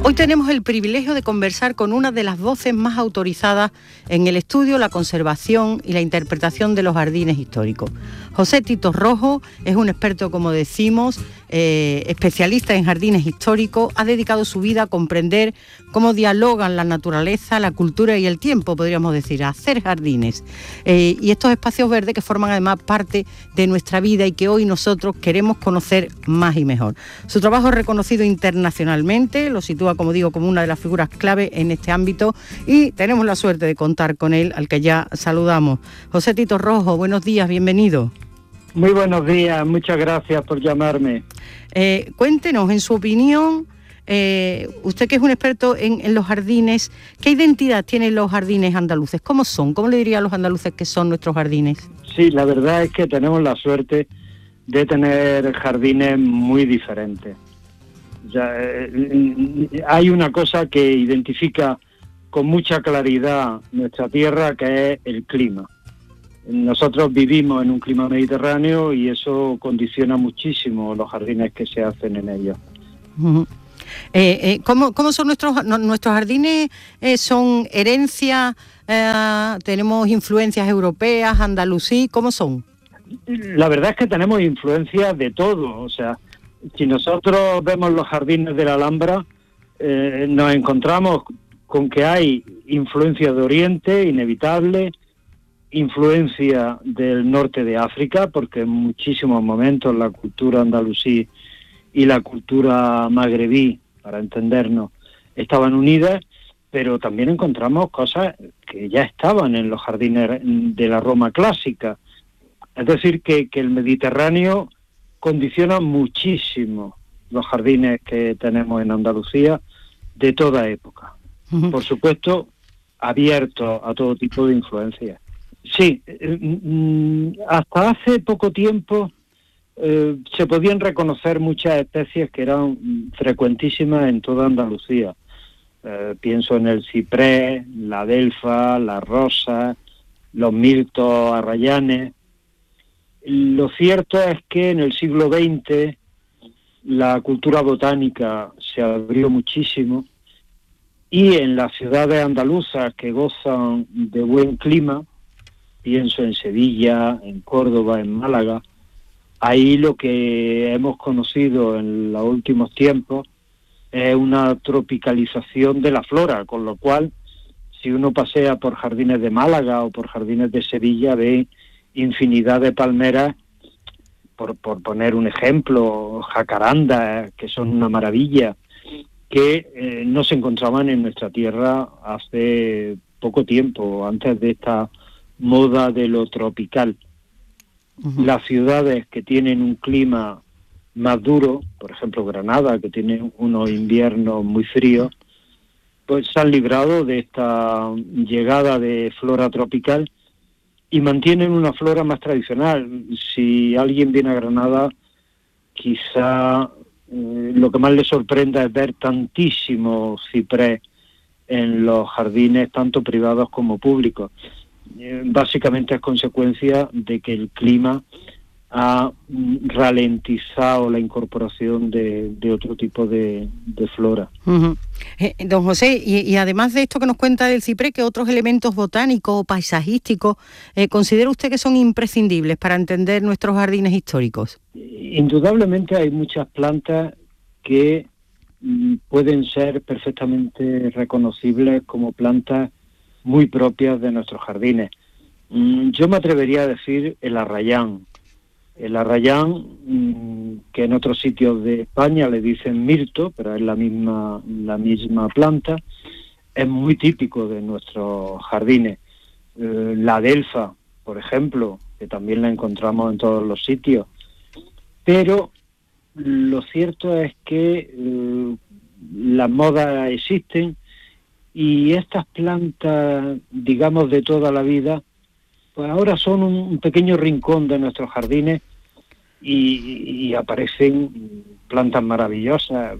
Hoy tenemos el privilegio de conversar con una de las voces más autorizadas en el estudio, la conservación y la interpretación de los jardines históricos. José Tito Rojo es un experto, como decimos, especialista en jardines históricos. Ha dedicado su vida a comprender cómo dialogan la naturaleza, la cultura y el tiempo, podríamos decir, a hacer jardines. Y estos espacios verdes que forman además parte de nuestra vida y que hoy nosotros queremos conocer más y mejor. Su trabajo es reconocido internacionalmente, lo sitúa, como digo, como una de las figuras clave en este ámbito, y tenemos la suerte de contar con él, al que ya saludamos. José Tito Rojo, buenos días, bienvenido. Muy buenos días, muchas gracias por llamarme. Cuéntenos, en su opinión, usted que es un experto en los jardines, ¿qué identidad tienen los jardines andaluces? ¿Cómo son? ¿Cómo le diría a los andaluces que son nuestros jardines? Sí, la verdad es que tenemos la suerte de tener jardines muy diferentes. Hay una cosa que identifica con mucha claridad nuestra tierra, que es el clima. Nosotros vivimos en un clima mediterráneo y eso condiciona muchísimo los jardines que se hacen en ellos. Uh-huh. ¿Cómo son nuestros jardines? ¿Son herencia? ¿Tenemos influencias europeas, andalusí? ¿Cómo son? La verdad es que tenemos influencias de todo. O sea, si nosotros vemos los jardines de la Alhambra, nos encontramos con que hay influencia de Oriente, inevitable, influencia del norte de África, porque en muchísimos momentos la cultura andalusí y la cultura magrebí, para entendernos, estaban unidas, pero también encontramos cosas que ya estaban en los jardines de la Roma clásica. Es decir, que el Mediterráneo condiciona muchísimo los jardines que tenemos en Andalucía de toda época. Uh-huh. Por supuesto, abiertos a todo tipo de influencias. Sí, hasta hace poco tiempo se podían reconocer muchas especies que eran frecuentísimas en toda Andalucía. Pienso en el ciprés, la adelfa, la rosa, los mirtos, arrayanes. Lo cierto es que en el siglo XX la cultura botánica se abrió muchísimo y en las ciudades andaluzas que gozan de buen clima, pienso en Sevilla, en Córdoba, en Málaga, ahí lo que hemos conocido en los últimos tiempos es una tropicalización de la flora, con lo cual, si uno pasea por jardines de Málaga o por jardines de Sevilla, ve infinidad de palmeras, por poner un ejemplo, jacarandas, que son una maravilla, que no se encontraban en nuestra tierra hace poco tiempo, antes de esta moda de lo tropical. Uh-huh. Las ciudades que tienen un clima más duro, por ejemplo Granada, que tiene unos inviernos muy fríos, pues se han librado de esta llegada de flora tropical y mantienen una flora más tradicional. Si alguien viene a Granada, quizá lo que más le sorprenda es ver tantísimo ciprés en los jardines, tanto privados como públicos. Básicamente es consecuencia de que el clima ha ralentizado la incorporación de otro tipo de flora. Uh-huh. Don José, y además de esto que nos cuenta del ciprés, ¿qué otros elementos botánicos o paisajísticos considera usted que son imprescindibles para entender nuestros jardines históricos? Indudablemente hay muchas plantas que pueden ser perfectamente reconocibles como plantas muy propias de nuestros jardines. Yo me atrevería a decir el arrayán. El arrayán, que en otros sitios de España le dicen mirto, pero es la misma planta, es muy típico de nuestros jardines. La adelfa, por ejemplo, que también la encontramos en todos los sitios. Pero lo cierto es que las modas existen y estas plantas, digamos, de toda la vida, pues ahora son un pequeño rincón de nuestros jardines y aparecen plantas maravillosas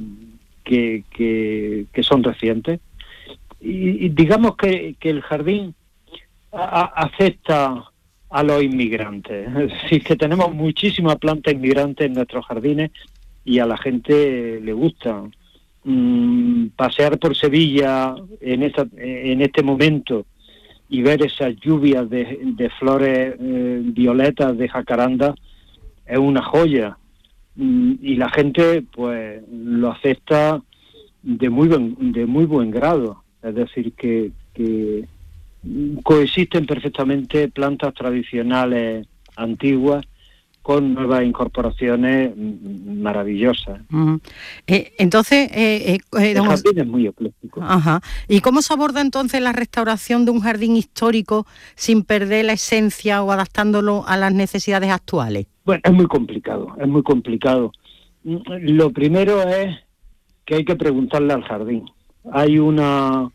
que son recientes. Y digamos que el jardín acepta a los inmigrantes. Es decir, que tenemos muchísimas plantas inmigrantes en nuestros jardines y a la gente le gustan. pasear por Sevilla en este momento y ver esas lluvias de flores violetas de jacaranda es una joya. Y la gente pues lo acepta de muy buen grado. Es decir, que coexisten perfectamente plantas tradicionales antiguas con nuevas incorporaciones maravillosas. Entonces, el jardín es muy ecléctico. Ajá. ¿Y cómo se aborda entonces la restauración de un jardín histórico sin perder la esencia o adaptándolo a las necesidades actuales? Bueno, es muy complicado. Lo primero es que hay que preguntarle al jardín. Hay una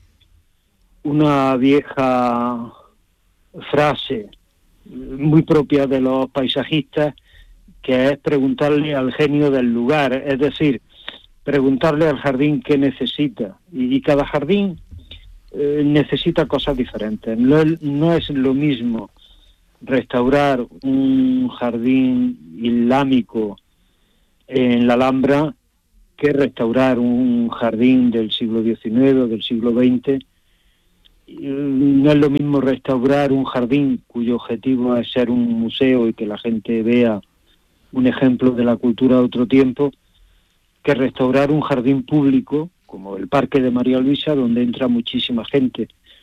vieja frase muy propia de los paisajistas, que es preguntarle al genio del lugar, es decir, preguntarle al jardín qué necesita. Y cada jardín necesita cosas diferentes. No es lo mismo restaurar un jardín islámico en la Alhambra que restaurar un jardín del siglo XIX, del siglo XX. No es lo mismo restaurar un jardín cuyo objetivo es ser un museo y que la gente vea un ejemplo de la cultura de otro tiempo, que restaurar un jardín público como el Parque de María Luisa, donde entra muchísima gente.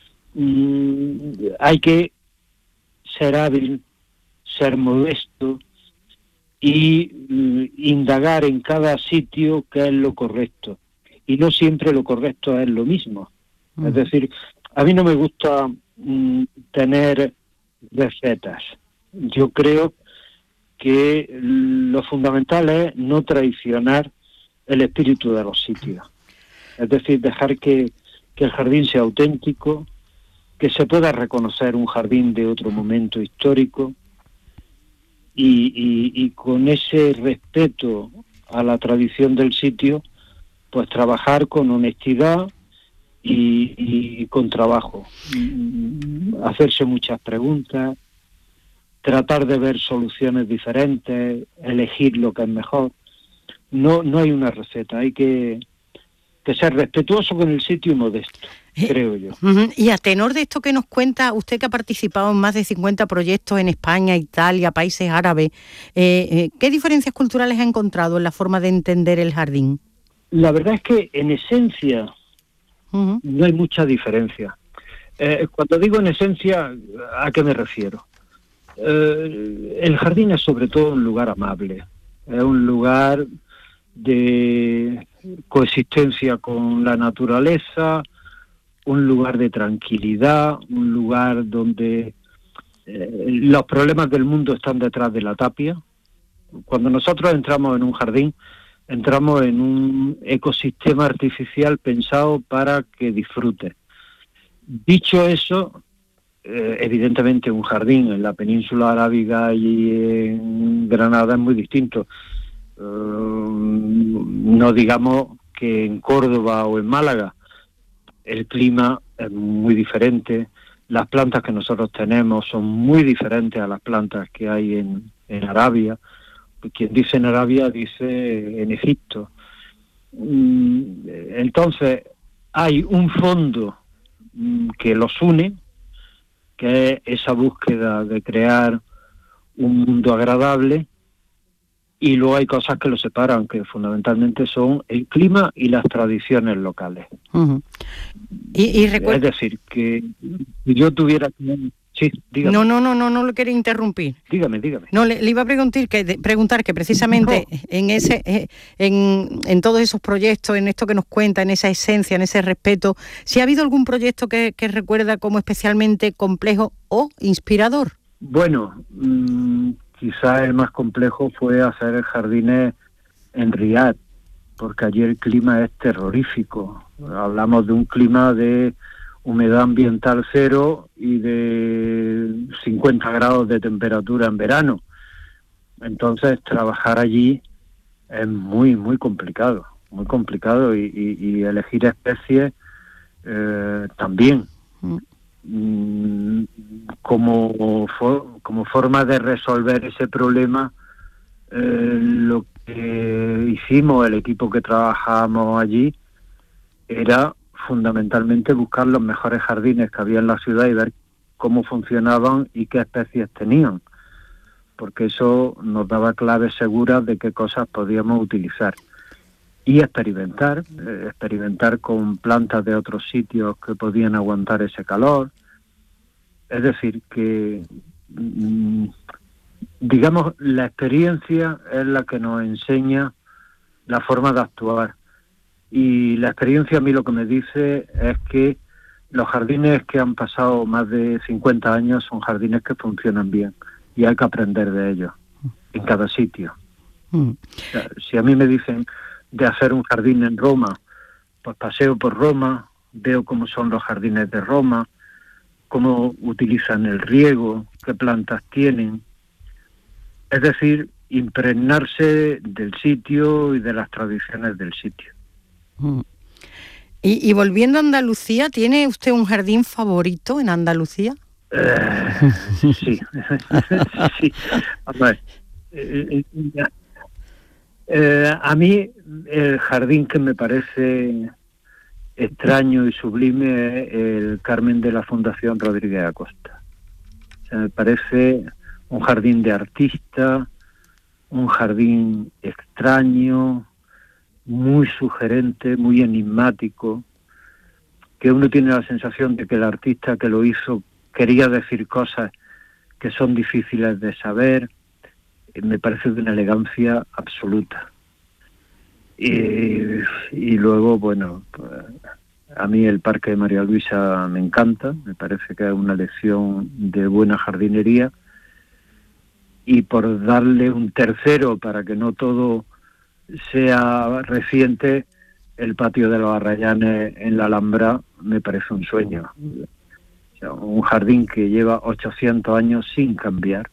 Hay que ser hábil, ser modesto y indagar en cada sitio qué es lo correcto. Y no siempre lo correcto es lo mismo. Es decir, a mí no me gusta tener recetas. Yo creo que lo fundamental es no traicionar el espíritu de los sitios. Es decir, dejar que el jardín sea auténtico, que se pueda reconocer un jardín de otro momento histórico y con ese respeto a la tradición del sitio, pues trabajar con honestidad y con trabajo. Hacerse muchas preguntas, tratar de ver soluciones diferentes, elegir lo que es mejor. No hay una receta, hay que ser respetuoso con el sitio y modesto, creo yo. Y a tenor de esto que nos cuenta, usted que ha participado en más de 50 proyectos en España, Italia, países árabes, ¿qué diferencias culturales ha encontrado en la forma de entender el jardín? La verdad es que en esencia no hay mucha diferencia. Cuando digo en esencia, ¿a qué me refiero? El jardín es sobre todo un lugar amable, es un lugar de coexistencia con la naturaleza, un lugar de tranquilidad, un lugar donde los problemas del mundo están detrás de la tapia. Cuando nosotros entramos en un jardín, entramos en un ecosistema artificial pensado para que disfrutes. Dicho eso, evidentemente un jardín en la península arábiga y en Granada es muy distinto. No digamos que en Córdoba o en Málaga el clima es muy diferente, las plantas que nosotros tenemos son muy diferentes a las plantas que hay en Arabia. Quien dice en Arabia dice en Egipto. Entonces hay un fondo que los une, que es esa búsqueda de crear un mundo agradable, y luego hay cosas que lo separan, que fundamentalmente son el clima y las tradiciones locales. Y es decir, que si yo tuviera... Sí, dígame. No lo quería interrumpir. Dígame. No, le iba a preguntar que precisamente en todos esos proyectos, en esto que nos cuenta, en esa esencia, en ese respeto, si ha habido algún proyecto que recuerda como especialmente complejo o inspirador. Bueno, quizás el más complejo fue hacer jardines en Riad, porque allí el clima es terrorífico. Hablamos de un clima de humedad ambiental cero y de 50 grados de temperatura en verano. Entonces, trabajar allí es muy, muy complicado y elegir especies también. Como forma de resolver ese problema, lo que hicimos, el equipo que trabajamos allí, era fundamentalmente buscar los mejores jardines que había en la ciudad y ver cómo funcionaban y qué especies tenían, porque eso nos daba claves seguras de qué cosas podíamos utilizar. Y experimentar con plantas de otros sitios que podían aguantar ese calor. Es decir, que digamos, la experiencia es la que nos enseña la forma de actuar. Y la experiencia a mí lo que me dice es que los jardines que han pasado más de 50 años son jardines que funcionan bien y hay que aprender de ellos en cada sitio. O sea, si a mí me dicen de hacer un jardín en Roma, pues paseo por Roma, veo cómo son los jardines de Roma, cómo utilizan el riego, qué plantas tienen. Es decir, impregnarse del sitio y de las tradiciones del sitio. Y volviendo a Andalucía, ¿tiene usted un jardín favorito en Andalucía? Sí, sí. A mí el jardín que me parece extraño y sublime es el Carmen de la Fundación Rodríguez Acosta. O sea, me parece un jardín de artista, un jardín extraño, muy sugerente, muy enigmático, que uno tiene la sensación de que el artista que lo hizo quería decir cosas que son difíciles de saber. Me parece de una elegancia absoluta. Y luego, bueno, pues, a mí el Parque de María Luisa me encanta, me parece que es una lección de buena jardinería. Y por darle un tercero, para que no todo sea reciente, el patio de los Arrayanes en la Alhambra me parece un sueño. O sea, un jardín que lleva 800 años sin cambiar,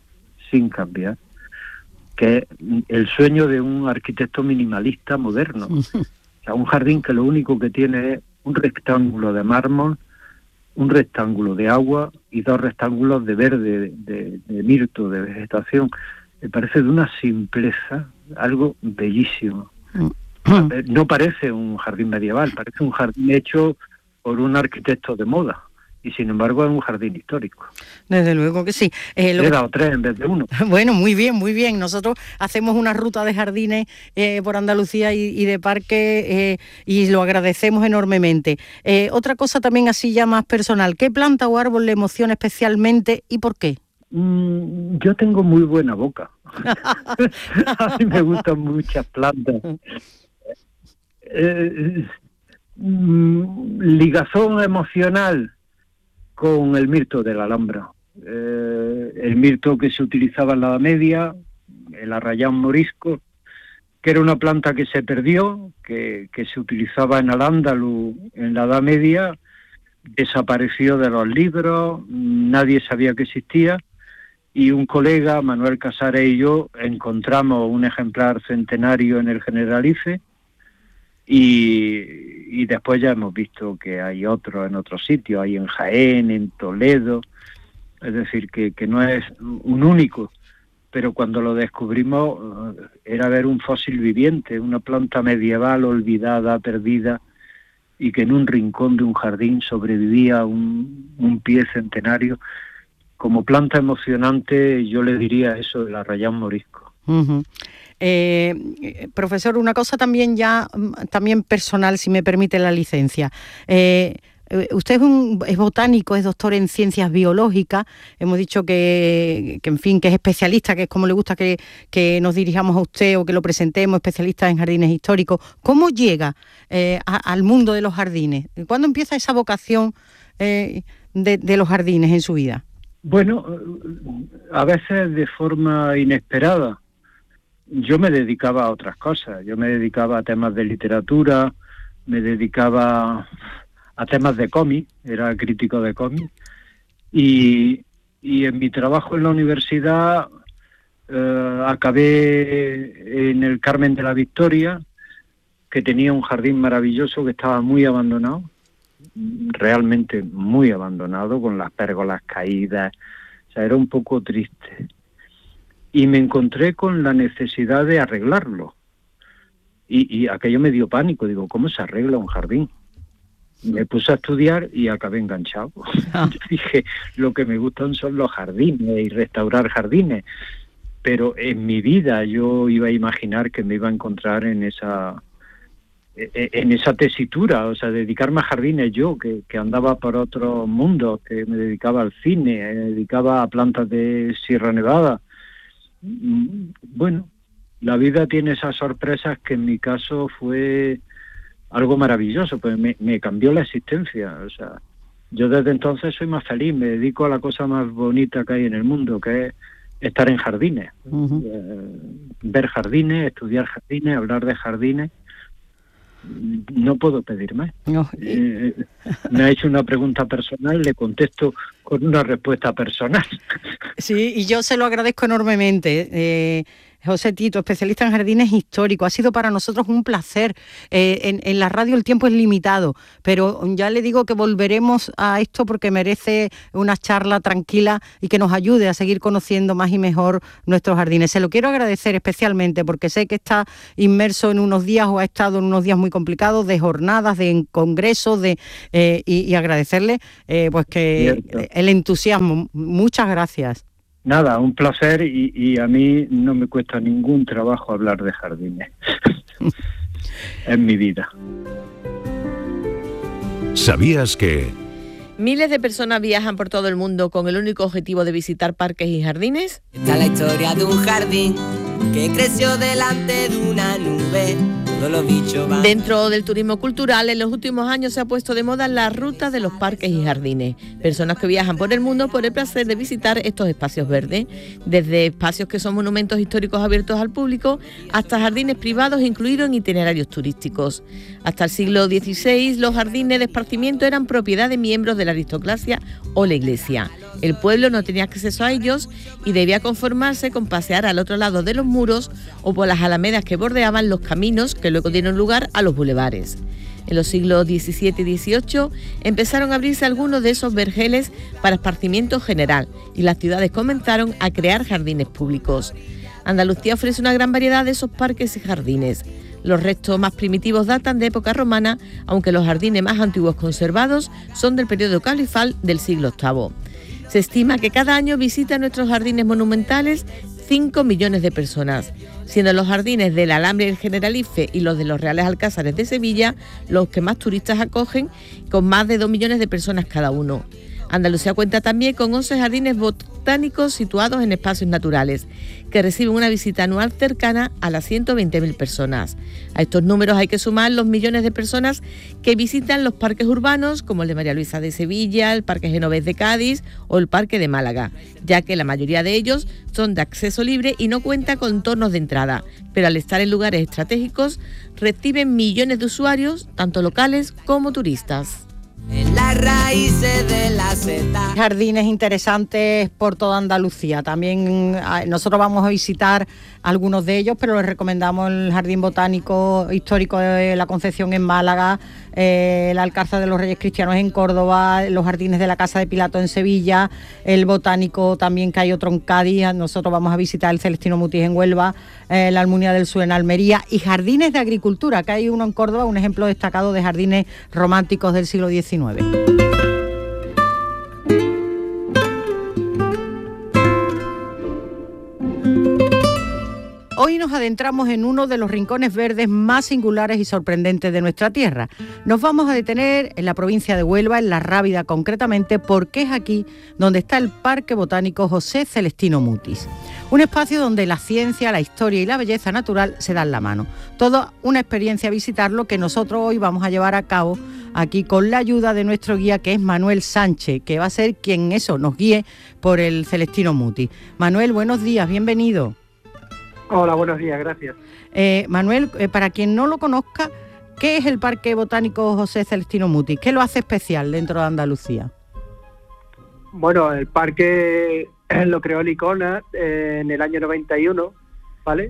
que es el sueño de un arquitecto minimalista moderno. O sea, un jardín que lo único que tiene es un rectángulo de mármol, un rectángulo de agua y 2 rectángulos de verde, de mirto, de vegetación. Me parece de una simpleza, algo bellísimo. No parece un jardín medieval, parece un jardín hecho por un arquitecto de moda. Y sin embargo es un jardín histórico. Desde luego que sí. Le he dado 3 en vez de 1. Bueno, muy bien, muy bien. Nosotros hacemos una ruta de jardines por Andalucía y de parques y lo agradecemos enormemente. Otra cosa también así ya más personal. ¿Qué planta o árbol le emociona especialmente y por qué? Yo tengo muy buena boca. A mí me gustan muchas plantas. Ligazón emocional con el mirto de la Alhambra. El mirto que se utilizaba en la Edad Media, el arrayán morisco, que era una planta que se perdió, que se utilizaba en Al-Ándalus en la Edad Media, desapareció de los libros, nadie sabía que existía, y un colega, Manuel Casares y yo, encontramos un ejemplar centenario en el Generalife, y después ya hemos visto que hay otros en otros sitios, hay en Jaén, en Toledo, es decir, que no es un único, pero cuando lo descubrimos era ver un fósil viviente, una planta medieval olvidada, perdida, y que en un rincón de un jardín sobrevivía un pie centenario. Como planta emocionante yo le diría eso del arrayán morisco. Uh-huh. Profesor, una cosa también personal, si me permite la licencia. Usted es botánico, es doctor en ciencias biológicas. Hemos dicho que en fin, que es especialista, que es como le gusta que nos dirijamos a usted o que lo presentemos, especialista en jardines históricos. ¿Cómo llega al mundo de los jardines? ¿Cuándo empieza esa vocación de los jardines en su vida? Bueno, a veces de forma inesperada. Yo me dedicaba a otras cosas. Yo me dedicaba a temas de literatura, me dedicaba a temas de cómic, era crítico de cómic, y en mi trabajo en la universidad acabé en el Carmen de la Victoria, que tenía un jardín maravilloso que estaba muy abandonado, realmente muy abandonado, con las pérgolas caídas. O sea, era un poco triste. Y me encontré con la necesidad de arreglarlo. Y aquello me dio pánico. Digo, ¿cómo se arregla un jardín? Me puse a estudiar y acabé enganchado. Yo dije, lo que me gustan son los jardines y restaurar jardines. Pero en mi vida yo iba a imaginar que me iba a encontrar en esa tesitura, o sea, dedicarme a jardines yo, que andaba por otros mundos, que me dedicaba al cine, me dedicaba a plantas de Sierra Nevada. Bueno, la vida tiene esas sorpresas que en mi caso fue algo maravilloso, pues me cambió la existencia. O sea, yo desde entonces soy más feliz, me dedico a la cosa más bonita que hay en el mundo, que es estar en jardines, ver jardines, estudiar jardines, hablar de jardines. No puedo pedir más. No. Me ha hecho una pregunta personal, le contesto con una respuesta personal. Sí, y yo se lo agradezco enormemente. José Tito, especialista en jardines históricos. Ha sido para nosotros un placer. En la radio el tiempo es limitado, pero ya le digo que volveremos a esto porque merece una charla tranquila y que nos ayude a seguir conociendo más y mejor nuestros jardines. Se lo quiero agradecer especialmente porque sé que está inmerso en unos días o ha estado en unos días muy complicados de jornadas, de congresos, y agradecerle pues que Cierto. El entusiasmo. Muchas gracias. Nada, un placer y a mí no me cuesta ningún trabajo hablar de jardines. Es mi vida. ¿Sabías que...? Miles de personas viajan por todo el mundo con el único objetivo de visitar parques y jardines. Está la historia de un jardín que creció delante de una nube. Todos los bichos van. Dentro del turismo cultural, en los últimos años se ha puesto de moda la ruta de los parques y jardines. Personas que viajan por el mundo por el placer de visitar estos espacios verdes, desde espacios que son monumentos históricos abiertos al público hasta jardines privados incluidos en itinerarios turísticos. Hasta el siglo XVI, los jardines de esparcimiento eran propiedad de miembros de la aristocracia o la iglesia. El pueblo no tenía acceso a ellos y debía conformarse con pasear al otro lado de los muros o por las alamedas que bordeaban los caminos que luego dieron lugar a los bulevares. En los siglos XVII y XVIII empezaron a abrirse algunos de esos vergeles para esparcimiento general y las ciudades comenzaron a crear jardines públicos. Andalucía ofrece una gran variedad de esos parques y jardines. Los restos más primitivos datan de época romana, aunque los jardines más antiguos conservados son del periodo califal del siglo VIII. Se estima que cada año visitan nuestros jardines monumentales 5 millones de personas, siendo los jardines del Alhambra y el Generalife y los de los Reales Alcázares de Sevilla los que más turistas acogen, con más de 2 millones de personas cada uno. Andalucía cuenta también con 11 jardines botánicos situados en espacios naturales, que reciben una visita anual cercana a las 120.000 personas. A estos números hay que sumar los millones de personas que visitan los parques urbanos, como el de María Luisa de Sevilla, el Parque Genovés de Cádiz o el Parque de Málaga, ya que la mayoría de ellos son de acceso libre y no cuentan con tornos de entrada, pero al estar en lugares estratégicos reciben millones de usuarios, tanto locales como turistas. En las raíces de la seta. Jardines interesantes por toda Andalucía. También nosotros vamos a visitar algunos de ellos, pero les recomendamos el Jardín Botánico Histórico de la Concepción en Málaga, el Alcázar de los Reyes Cristianos en Córdoba, los jardines de la Casa de Pilato en Sevilla, el Botánico también que hay otro en Cádiz. Nosotros vamos a visitar el Celestino Mutis en Huelva, la Almunia del Sur en Almería y jardines de agricultura, que hay uno en Córdoba, un ejemplo destacado de jardines románticos del siglo XIX. Hoy nos adentramos en uno de los rincones verdes más singulares y sorprendentes de nuestra tierra. Nos vamos a detener en la provincia de Huelva, en La Rábida concretamente, porque es aquí donde está el Parque Botánico José Celestino Mutis. Un espacio donde la ciencia, la historia y la belleza natural se dan la mano. Toda una experiencia visitarlo que nosotros hoy vamos a llevar a cabo aquí con la ayuda de nuestro guía, que es Manuel Sánchez, que va a ser quien nos guíe por el Celestino Mutis. Manuel, buenos días, bienvenido. Hola, buenos días, gracias. Manuel, para quien no lo conozca, ¿qué es el Parque Botánico José Celestino Mutis? ¿Qué lo hace especial dentro de Andalucía? Bueno, el parque lo creó Licona en el año 91, ¿vale?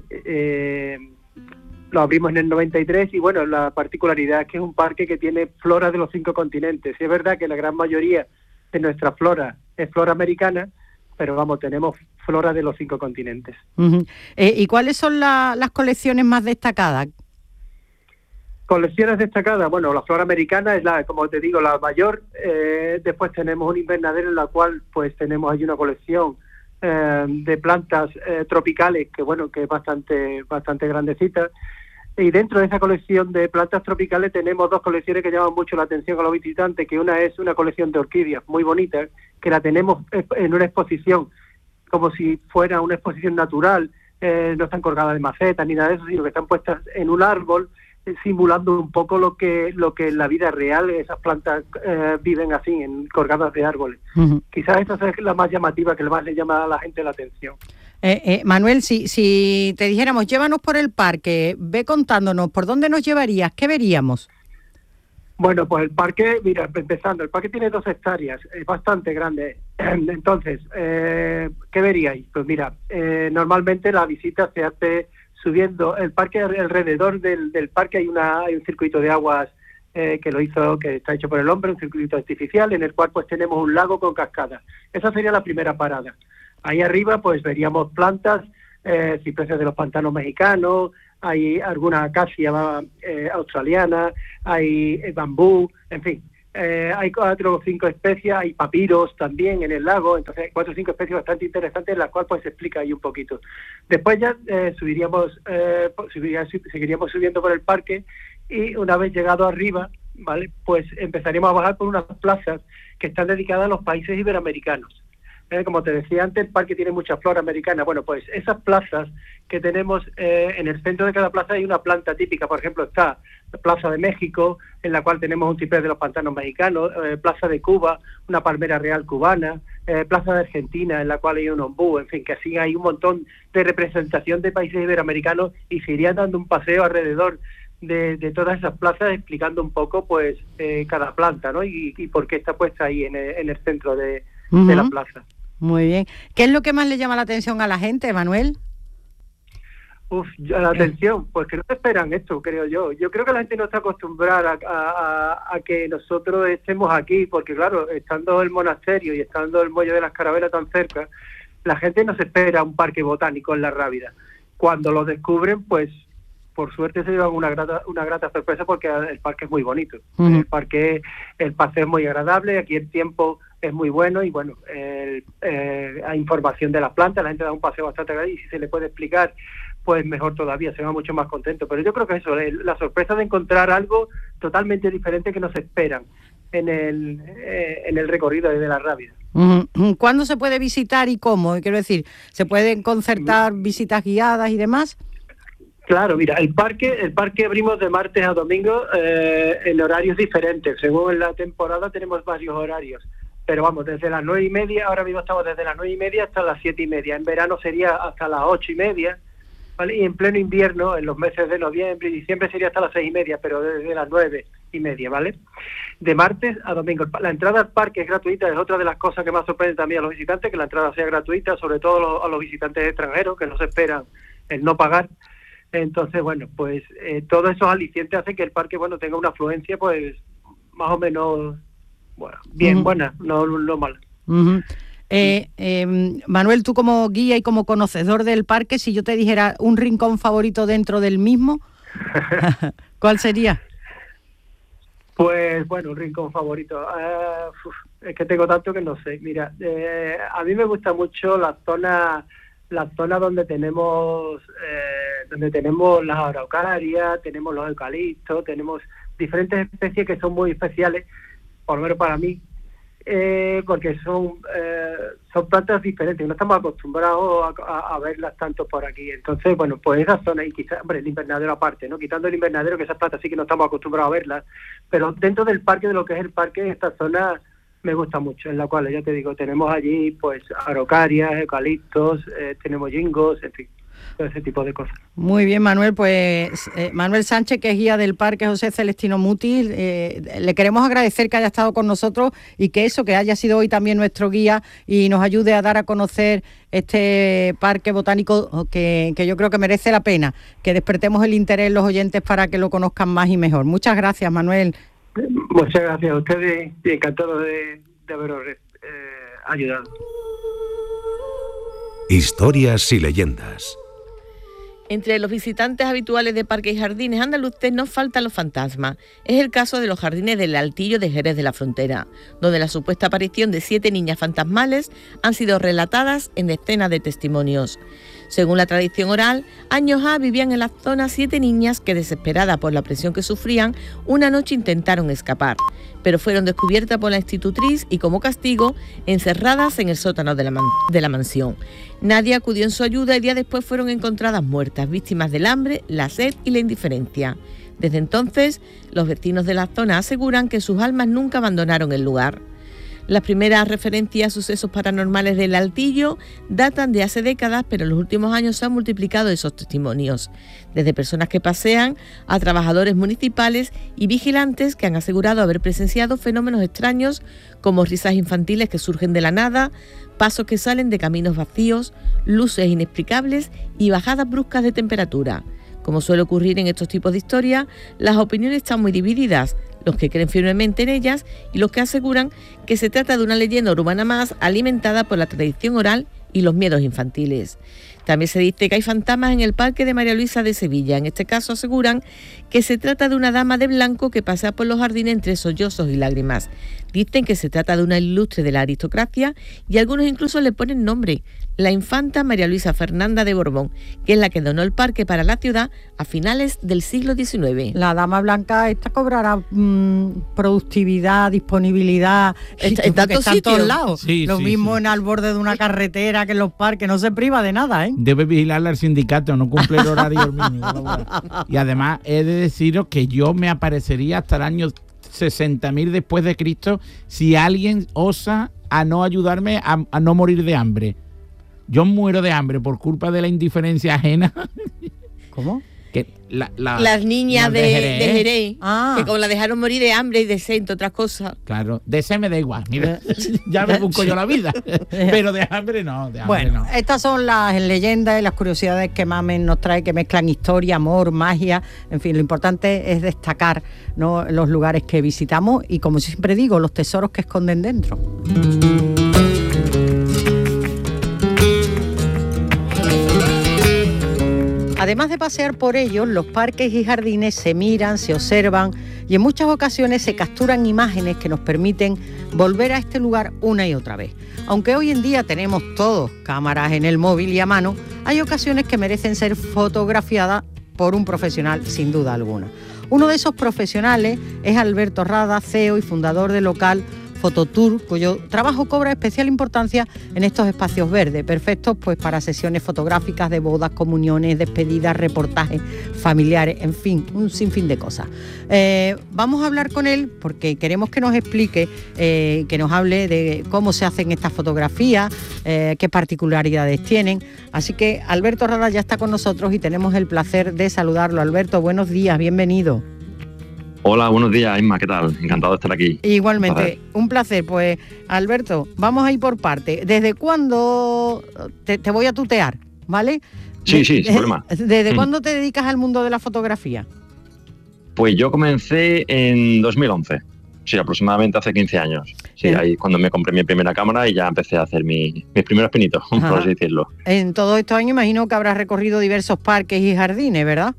Lo abrimos en el 93 y bueno, la particularidad es que es un parque que tiene flora de los 5 continentes. Sí, es verdad que la gran mayoría de nuestra flora es flora americana, pero vamos, tenemos flora de los 5 continentes. Uh-huh. ¿Y cuáles son las colecciones más destacadas? Colecciones destacadas, bueno, la flora americana es como te digo, la mayor. Después tenemos un invernadero en la cual pues tenemos allí una colección de plantas tropicales que es bastante grandecita. Y dentro de esa colección de plantas tropicales tenemos dos colecciones que llaman mucho la atención a los visitantes, que una es una colección de orquídeas muy bonitas, que la tenemos en una exposición, como si fuera una exposición natural. No están colgadas de macetas ni nada de eso, sino que están puestas en un árbol, simulando un poco lo que en la vida real esas plantas viven así, colgadas de árboles. Uh-huh. Quizás esa es la más llamativa, que más le llama a la gente la atención. Manuel, si te dijéramos, llévanos por el parque, ve contándonos, ¿por dónde nos llevarías? ¿Qué veríamos? Bueno, pues el parque, mira, empezando, el parque tiene 2 hectáreas, es bastante grande. Entonces, ¿qué veríais? Pues mira, normalmente la visita se hace subiendo el parque. Alrededor del parque hay un circuito de aguas que está hecho por el hombre, un circuito artificial, en el cual pues tenemos un lago con cascadas. Esa sería la primera parada. Ahí arriba pues veríamos plantas, cipreses de los pantanos mexicanos, hay alguna acacia australiana, hay bambú, en fin. Hay 4 o 5 especies, hay papiros también en el lago, entonces 4 o 5 especies bastante interesantes, en las cuales pues se explica ahí un poquito. Después ya seguiríamos subiendo por el parque, y una vez llegado arriba, ¿vale?, pues empezaríamos a bajar por unas plazas que están dedicadas a los países iberoamericanos. Como te decía antes, el parque tiene mucha flora americana. Bueno, pues esas plazas que tenemos, en el centro de cada plaza hay una planta típica. Por ejemplo, está la Plaza de México, en la cual tenemos un ciprés de los pantanos mexicanos, Plaza de Cuba, una palmera real cubana, Plaza de Argentina, en la cual hay un ombú, en fin, que así hay un montón de representación de países iberoamericanos, y se iría dando un paseo alrededor de todas esas plazas, explicando un poco pues cada planta, ¿no? Y por qué está puesta ahí en el centro de la plaza. Muy bien. ¿Qué es lo que más le llama la atención a la gente, Manuel? La atención, pues que no esperan esto, creo yo. Yo creo que la gente no está acostumbrada a que nosotros estemos aquí, porque claro, estando el monasterio y estando el Muelle de las Carabelas tan cerca, la gente no se espera un parque botánico en La Rábida. Cuando lo descubren, pues por suerte se llevan una grata sorpresa, porque el parque es muy bonito. Uh-huh. El paseo es muy agradable, aquí el tiempo es muy bueno, y bueno, hay información de las plantas, la gente da un paseo bastante agradable, y si se le puede explicar, pues mejor todavía, se va mucho más contento. Pero yo creo que eso, la sorpresa de encontrar algo totalmente diferente que no se esperan en el recorrido de La Rábida. Uh-huh. ¿Cuándo se puede visitar y cómo? Quiero decir, ¿se pueden concertar visitas guiadas y demás? Claro, mira, el parque abrimos de martes a domingo en horarios diferentes. Según la temporada tenemos varios horarios. Pero vamos, desde las 9:30, ahora mismo estamos desde las 9:30 hasta las 7:30. En verano sería hasta las 8:30, ¿vale? Y en pleno invierno, en los meses de noviembre y diciembre, sería hasta las 6:30, pero desde las 9:30, ¿vale? De martes a domingo. La entrada al parque es gratuita, es otra de las cosas que más sorprende también a los visitantes, que la entrada sea gratuita, sobre todo a los visitantes extranjeros, que no se esperan el no pagar. Entonces, bueno, pues todos esos alicientes hacen que el parque, bueno, tenga una afluencia, pues, más o menos, bueno, bien, uh-huh, buena, no mala. Uh-huh. Manuel, tú como guía y como conocedor del parque, si yo te dijera un rincón favorito dentro del mismo, ¿cuál sería? Pues, bueno, un rincón favorito. Es que tengo tanto que no sé. Mira, a mí me gusta mucho la zona donde tenemos las araucarias, tenemos los eucaliptos, tenemos diferentes especies que son muy especiales, por lo menos para mí, porque son plantas diferentes, no estamos acostumbrados a verlas tanto por aquí. Entonces, bueno, pues esa zona, y quizás, hombre, el invernadero aparte, ¿no? Quitando el invernadero, que esas plantas sí que no estamos acostumbrados a verlas, pero dentro del parque, de lo que es el parque, esta zona me gusta mucho, en la cual, ya te digo, tenemos allí pues araucarias, eucaliptos, tenemos jingos, en fin, todo ese tipo de cosas. Muy bien, Manuel, pues Manuel Sánchez, que es guía del Parque José Celestino Mutis, le queremos agradecer que haya estado con nosotros y que haya sido hoy también nuestro guía y nos ayude a dar a conocer este parque botánico que yo creo que merece la pena, que despertemos el interés en los oyentes para que lo conozcan más y mejor. Muchas gracias, Manuel. Muchas gracias a ustedes y encantado de haberos ayudado. Historias y leyendas. Entre los visitantes habituales de parques y jardines andaluces no faltan los fantasmas. Es el caso de los jardines del Altillo de Jerez de la Frontera, donde la supuesta aparición de 7 niñas fantasmales han sido relatadas en decenas de testimonios. Según la tradición oral, años A vivían en la zona 7 niñas que, desesperadas por la presión que sufrían, una noche intentaron escapar, pero fueron descubiertas por la institutriz y, como castigo, encerradas en el sótano de la mansión. Nadie acudió en su ayuda y días después fueron encontradas muertas, víctimas del hambre, la sed y la indiferencia. Desde entonces, los vecinos de la zona aseguran que sus almas nunca abandonaron el lugar. Las primeras referencias a sucesos paranormales del Altillo datan de hace décadas, pero en los últimos años se han multiplicado esos testimonios, desde personas que pasean a trabajadores municipales y vigilantes que han asegurado haber presenciado fenómenos extraños como risas infantiles que surgen de la nada, pasos que salen de caminos vacíos, luces inexplicables y bajadas bruscas de temperatura. Como suele ocurrir en estos tipos de historias, las opiniones están muy divididas, los que creen firmemente en ellas y los que aseguran que se trata de una leyenda urbana más alimentada por la tradición oral y los miedos infantiles. También se dice que hay fantasmas en el Parque de María Luisa de Sevilla. En este caso aseguran que se trata de una dama de blanco que pasea por los jardines entre sollozos y lágrimas. Dicen que se trata de una ilustre de la aristocracia y algunos incluso le ponen nombre, la infanta María Luisa Fernanda de Borbón, que es la que donó el parque para la ciudad a finales del siglo XIX. La dama blanca esta cobrará productividad, disponibilidad, está en todos lados. Sí, Lo mismo en al borde de una carretera que en los parques, no se priva de nada, ¿eh? Debe vigilarla al sindicato, no cumple el horario mínimo. Y además he de deciros que yo me aparecería hasta el año 60.000 después de Cristo si alguien osa a no ayudarme a no morir de hambre. Yo muero de hambre por culpa de la indiferencia ajena. ¿Cómo? Que las niñas de Jerez, que como la dejaron morir de hambre y de sed, entre otras cosas. Claro, de sed me da igual, mira, ya me busco yo la vida, pero de hambre no, bueno, estas son las leyendas y las curiosidades que Mamen nos trae, que mezclan historia, amor, magia, en fin, lo importante es destacar, ¿no?, los lugares que visitamos y, como siempre digo, los tesoros que esconden dentro. Además de pasear por ellos, los parques y jardines se miran, se observan y en muchas ocasiones se capturan imágenes que nos permiten volver a este lugar una y otra vez. Aunque hoy en día tenemos todos cámaras en el móvil y a mano, hay ocasiones que merecen ser fotografiadas por un profesional sin duda alguna. Uno de esos profesionales es Alberto Rada, CEO y fundador del local Fototour, cuyo trabajo cobra especial importancia en estos espacios verdes, perfectos pues para sesiones fotográficas de bodas, comuniones, despedidas, reportajes familiares, en fin, un sinfín de cosas. Vamos a hablar con él porque queremos que nos explique, que nos hable de cómo se hacen estas fotografías, qué particularidades tienen. Así que Alberto Rada ya está con nosotros y tenemos el placer de saludarlo. Alberto, buenos días, bienvenido. Hola, buenos días, Isma, ¿qué tal? Encantado de estar aquí. Igualmente, un placer. Pues, Alberto, vamos a ir por partes. ¿Desde cuándo te voy a tutear, ¿vale? Sí, sin problema. ¿Desde cuándo te dedicas al mundo de la fotografía? Pues yo comencé en 2011, sí, aproximadamente hace 15 años. Sí, ahí cuando me compré mi primera cámara y ya empecé a hacer mis primeros pinitos, por así decirlo. En todos estos años imagino que habrás recorrido diversos parques y jardines, ¿verdad?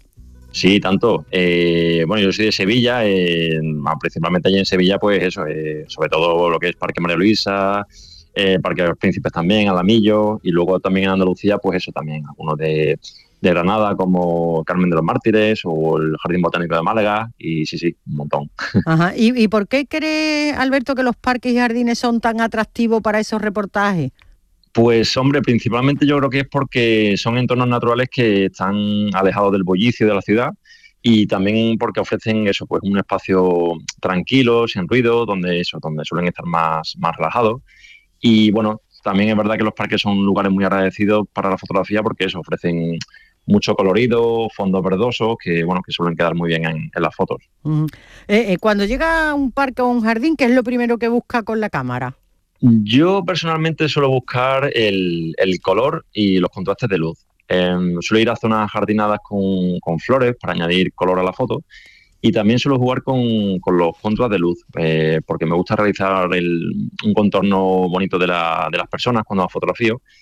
Sí, tanto. Bueno, yo soy de Sevilla, principalmente allí en Sevilla, pues eso, sobre todo lo que es Parque María Luisa, Parque de los Príncipes también, Alamillo, y luego también en Andalucía, pues eso también, algunos de Granada, como Carmen de los Mártires o el Jardín Botánico de Málaga, y sí, un montón. Ajá. ¿Y por qué crees, Alberto, que los parques y jardines son tan atractivos para esos reportajes? Pues hombre, principalmente yo creo que es porque son entornos naturales que están alejados del bullicio de la ciudad y también porque ofrecen eso, pues un espacio tranquilo, sin ruido, donde suelen estar más relajados. Y bueno, también es verdad que los parques son lugares muy agradecidos para la fotografía porque eso, ofrecen mucho colorido, fondos verdosos que suelen quedar muy bien en las fotos. Cuando llega a un parque o un jardín, ¿qué es lo primero que busca con la cámara? Yo personalmente suelo buscar el color y los contrastes de luz. Suelo ir a zonas jardinadas con flores para añadir color a la foto y también suelo jugar con los contras de luz porque me gusta realizar un contorno bonito de las personas cuando las fotografío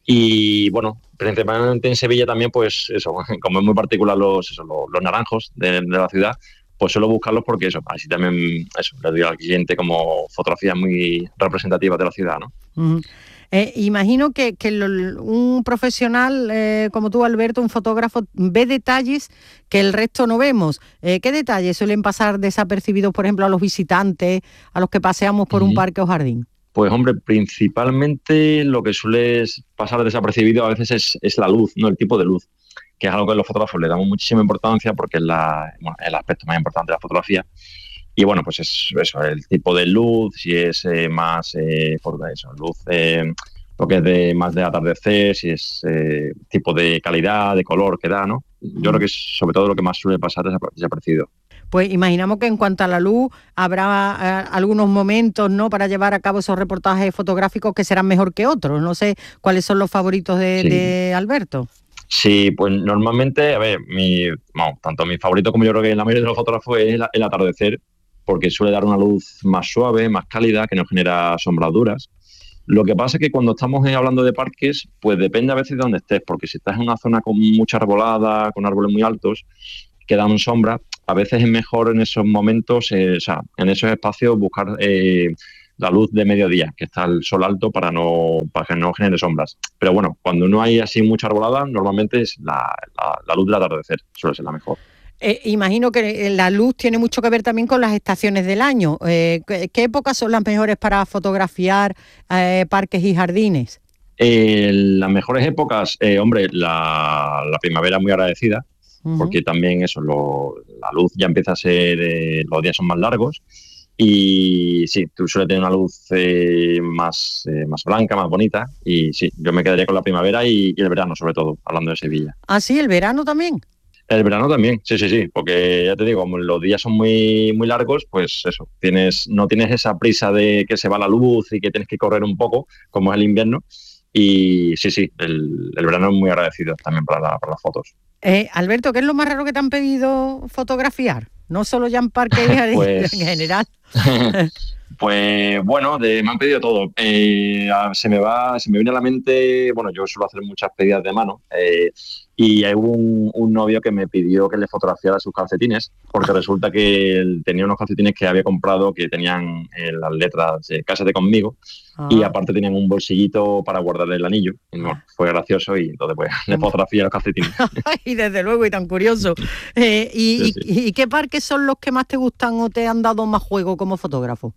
Y bueno, principalmente en Sevilla también, pues eso, como es muy particular los naranjos de la ciudad, pues suelo buscarlos porque eso, así también eso, le doy al cliente como fotografías muy representativas de la ciudad, ¿no? Uh-huh. Imagino que un profesional como tú, Alberto, un fotógrafo, ve detalles que el resto no vemos. ¿Qué detalles suelen pasar desapercibidos, por ejemplo, a los visitantes, a los que paseamos por un parque o jardín? Pues hombre, principalmente lo que suele pasar desapercibido a veces es la luz, ¿no? El tipo de luz, que es algo que los fotógrafos le damos muchísima importancia porque es el aspecto más importante de la fotografía. Y bueno, pues es eso, el tipo de luz, si es más luz, lo que es más de atardecer, si es tipo de calidad, de color que da, ¿no? Yo creo que es sobre todo lo que más suele pasar desapercibido. Pues imaginamos que en cuanto a la luz habrá algunos momentos, ¿no?, para llevar a cabo esos reportajes fotográficos que serán mejor que otros. No sé cuáles son los favoritos de Alberto. Sí, pues normalmente, a ver, tanto mi favorito como yo creo que la mayoría de los fotógrafos es el atardecer, porque suele dar una luz más suave, más cálida, que no genera sombras duras. Lo que pasa es que cuando estamos hablando de parques, pues depende a veces de dónde estés, porque si estás en una zona con mucha arbolada, con árboles muy altos, que dan sombra, a veces es mejor en esos momentos, en esos espacios, buscar la luz de mediodía, que está el sol alto para que no genere sombras. Pero bueno, cuando no hay así mucha arbolada, normalmente es la luz del atardecer, suele ser la mejor. Imagino que la luz tiene mucho que ver también con las estaciones del año. ¿Qué épocas son las mejores para fotografiar parques y jardines? Las mejores épocas, hombre, la primavera muy agradecida, porque también eso, la luz ya empieza a ser, los días son más largos y sí, tú suele tener una luz más blanca, más bonita, y sí, yo me quedaría con la primavera y el verano sobre todo, hablando de Sevilla. ¿Ah, sí? ¿El verano también? El verano también, sí, porque ya te digo, como los días son muy, muy largos, pues eso, no tienes esa prisa de que se va la luz y que tienes que correr un poco, como es el invierno, y sí, el verano es muy agradecido también para las fotos. Alberto, ¿qué es lo más raro que te han pedido fotografiar? No solo ya en parques pues, en general. Pues bueno, me han pedido todo. Se me viene a la mente, bueno, yo suelo hacer muchas pedidas de mano, y hay un novio que me pidió que le fotografiara sus calcetines, porque resulta que él tenía unos calcetines que había comprado que tenían las letras Cásate conmigo, y aparte tenían un bolsillito para guardarle el anillo. Y bueno, fue gracioso y entonces pues le fotografié los calcetines. Y desde luego, y tan curioso. Sí. ¿Y qué parques son los que más te gustan o te han dado más juego como fotógrafo?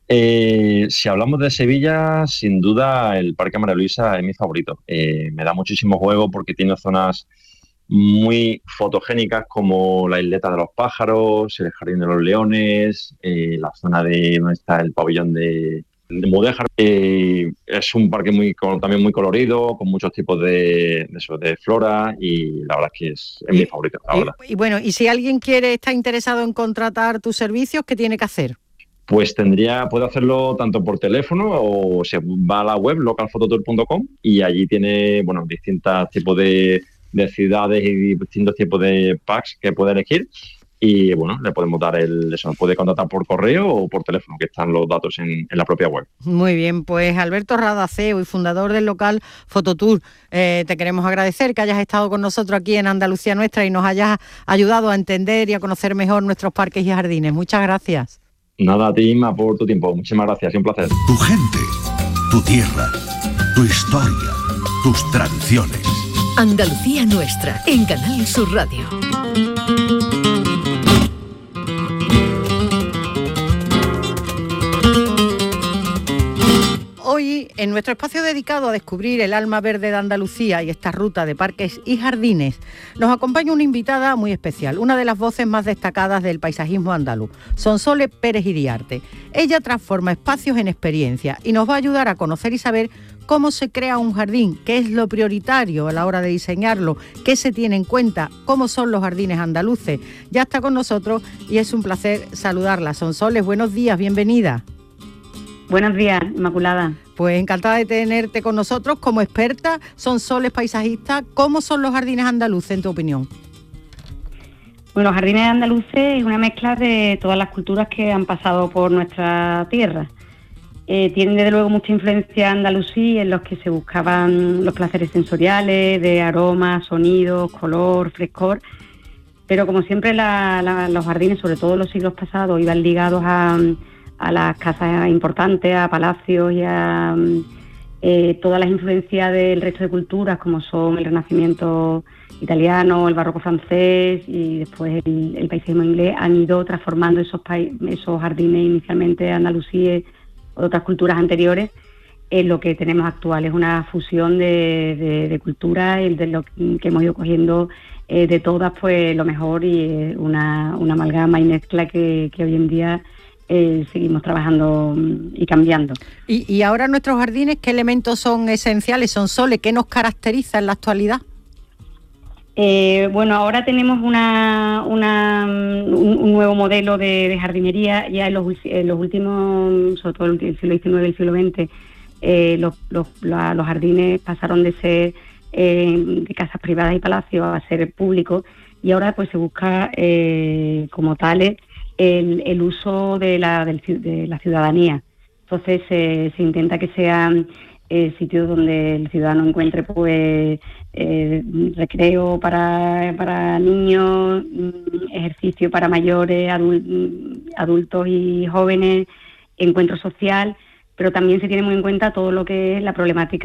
Si hablamos de Sevilla, sin duda el Parque María Luisa es mi favorito. Me da muchísimo juego porque tiene zonas muy fotogénicas como la isleta de los pájaros, el Jardín de los Leones, la zona de donde está el pabellón de Mudéjar. Es un parque también muy colorido, con muchos tipos de flora, y la verdad es que es mi favorito. Y bueno, y si alguien está interesado en contratar tus servicios, ¿qué tiene que hacer? Pues puede hacerlo tanto por teléfono o se va a la web localfototour.com y allí tiene, bueno, distintos tipos de ciudades y distintos tipos de packs que puede elegir, y bueno, le podemos dar puede contactar por correo o por teléfono, que están los datos en la propia web. Muy bien, pues Alberto Rada, CEO y fundador del local Fototour, te queremos agradecer que hayas estado con nosotros aquí en Andalucía Nuestra y nos hayas ayudado a entender y a conocer mejor nuestros parques y jardines. Muchas gracias. Nada, a ti, Inma, por tu tiempo. Muchísimas gracias, un placer. Tu gente, tu tierra, tu historia, tus tradiciones. Andalucía Nuestra, en Canal Sur Radio. Hoy, en nuestro espacio dedicado a descubrir el alma verde de Andalucía y esta ruta de parques y jardines, nos acompaña una invitada muy especial, una de las voces más destacadas del paisajismo andaluz, Sonsoles Pérez Iriarte. Ella transforma espacios en experiencia y nos va a ayudar a conocer y saber cómo se crea un jardín, qué es lo prioritario a la hora de diseñarlo, qué se tiene en cuenta, cómo son los jardines andaluces. Ya está con nosotros y es un placer saludarla. Sonsoles, buenos días, bienvenida. Buenos días, Inmaculada. Pues encantada de tenerte con nosotros como experta. Sonsoles, paisajista. ¿Cómo son los jardines andaluces, en tu opinión? Bueno, los jardines andaluces es una mezcla de todas las culturas que han pasado por nuestra tierra. Tienen desde luego mucha influencia andalusí, en los que se buscaban los placeres sensoriales de aromas, sonidos, color, frescor, pero como siempre los jardines, sobre todo en los siglos pasados, iban ligados a las casas importantes, a palacios y a todas las influencias del resto de culturas, como son el Renacimiento italiano, el barroco francés y después el paisajismo inglés, han ido transformando esos jardines inicialmente andalusíes o de otras culturas anteriores en lo que tenemos actual. Es una fusión de culturas, de lo que hemos ido cogiendo de todas pues lo mejor, y una amalgama y mezcla que hoy en día seguimos trabajando y cambiando. Y ahora nuestros jardines, ¿qué elementos son esenciales? ¿Son Sole? ¿Qué nos caracteriza en la actualidad? Bueno, ahora tenemos un nuevo modelo de jardinería. Ya en los últimos, sobre todo el siglo XIX y el siglo XX, los jardines pasaron de ser de casas privadas y palacios a ser públicos, y ahora pues se busca como tales el uso de la ciudadanía. Entonces se intenta que sean sitios donde el ciudadano encuentre pues recreo para niños, ejercicio para mayores, adultos y jóvenes, encuentro social, pero también se tiene muy en cuenta todo lo que es la problemática